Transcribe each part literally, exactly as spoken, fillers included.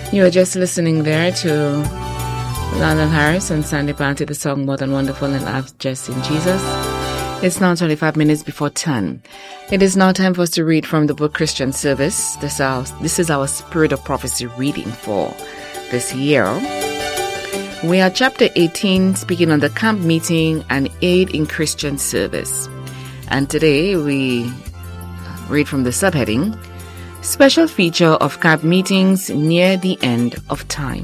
You were just listening there to London Harris and Sandy Panty, the song More Than Wonderful and I've Just Seen Jesus. It's now twenty-five minutes before ten. It is now time for us to read from the book Christian Service. This is our, this is our Spirit of Prophecy reading for this year. We are chapter eighteen, speaking on the camp meeting and aid in Christian service. And today we read from the subheading, Special Feature of Camp Meetings Near the End of Time.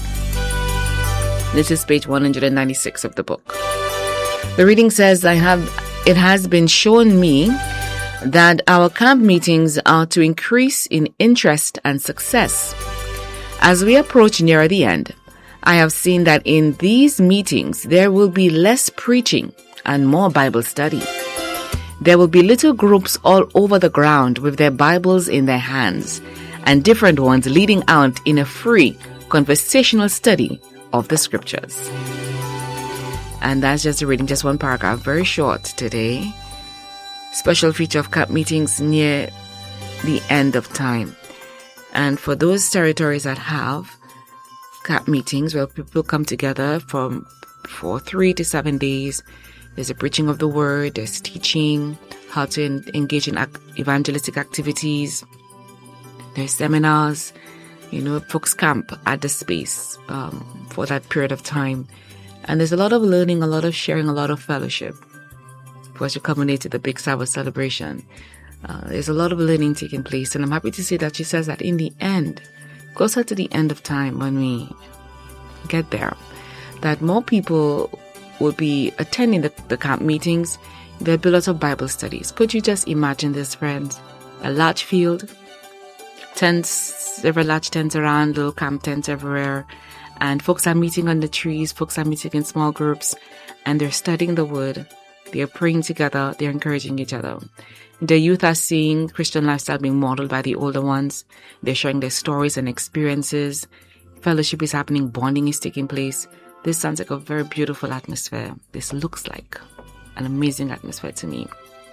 This is page one hundred ninety-six of the book. The reading says, I have, it has been shown me that our camp meetings are to increase in interest and success. As we approach near the end, I have seen that in these meetings there will be less preaching and more Bible study. There will be little groups all over the ground with their Bibles in their hands, and different ones leading out in a free conversational study of the scriptures. And that's just a reading, just one paragraph, very short today. Special feature of camp meetings near the end of time. And for those territories that have camp meetings where people come together from for three to seven days, there's a preaching of the word, there's teaching, how to en- engage in ac- evangelistic activities, there's seminars, you know, folks camp at the space um, for that period of time. And there's a lot of learning, a lot of sharing, a lot of fellowship. For us to culminate to the big Sabbath celebration, uh, there's a lot of learning taking place. And I'm happy to say that she says that in the end, closer to the end of time when we get there, that more people will be attending the, the camp meetings. There'll be lots of Bible studies. Could you just imagine this, friends? A large field, tents, several large tents around, little camp tents everywhere. And folks are meeting on the trees, folks are meeting in small groups, and they're studying the word. They're praying together, they're encouraging each other. The youth are seeing Christian lifestyle being modeled by the older ones. They're sharing their stories and experiences. Fellowship is happening, bonding is taking place. This sounds like a very beautiful atmosphere. This looks like an amazing atmosphere to me.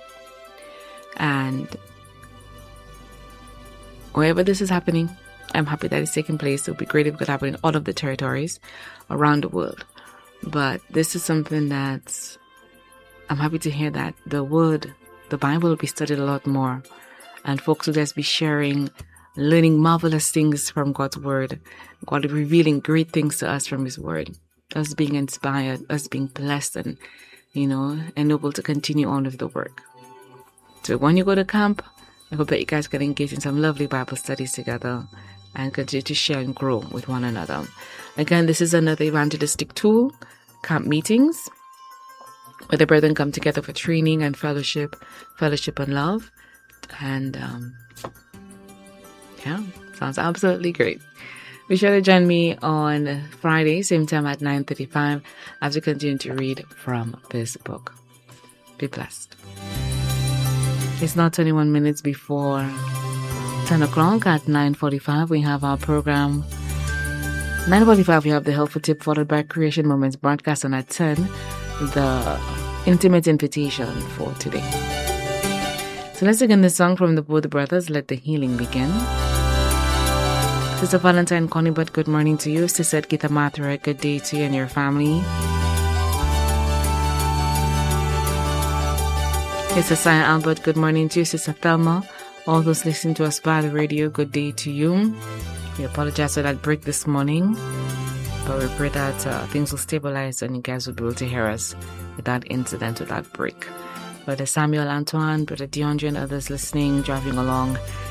And wherever this is happening, I'm happy that it's taking place. It would be great if it could happen in all of the territories around the world. But this is something that I'm happy to hear that the word, the Bible will be studied a lot more. And folks will just be sharing, learning marvelous things from God's word. God revealing great things to us from his word. Us being inspired, us being blessed and, you know, enabled to continue on with the work. So when you go to camp, I hope that you guys can engage in some lovely Bible studies together and continue to share and grow with one another. Again, this is another evangelistic tool, camp meetings, where the brethren come together for training and fellowship, fellowship and love. And, um, yeah, sounds absolutely great. Be sure to join me on Friday, same time at nine thirty-five, as we continue to read from this book. Be blessed. It's now twenty-one minutes before ten o'clock. At nine forty-five, we have our program. nine forty-five, we have the Helpful Tip, followed by Creation Moments broadcast, and at ten, the Intimate Invitation for today. So let's begin the song from the Both Brothers, Let the Healing Begin. Sister Valentine Conibut, good morning to you. Sister Gita Mathura, good day to you and your family. Sister Saya Albert, good morning to you. Sister Thelma, all those listening to us via the radio, good day to you. We apologize for that break this morning, but we pray that uh, things will stabilize and you guys will be able to hear us without incident, without break. Brother Samuel Antoine, Brother DeAndre and others listening, driving along,